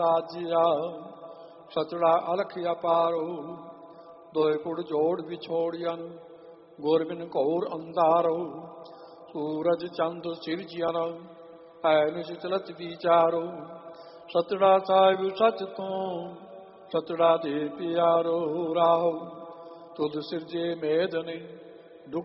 ਸਾਜਿਆ ਸਤੜਾ ਅਲਖ ਅਪਾਰੋ ਦੋਏ ਕੁੜ ਜੋੜ ਵਿਛੋੜੀਆਂ ਗੁਰ ਬਿਨ ਘੋਰ ਅੰਧਾਰੋ ਸੂਰਜ ਚੰਦ ਸਿਰਜਿਆ ਐ ਨਿਜ ਚਲਤ ਵਿਚਾਰੋ ਸਤੜਾ ਸਾਹਿਬ ਸਚ ਤੋਂ ਸਤੜਾ ਦੇ ਪਿਆਰੋ ਰਾਹੁ ਤੁਧ ਸਿਰਜੇ ਮੇਦਨੇ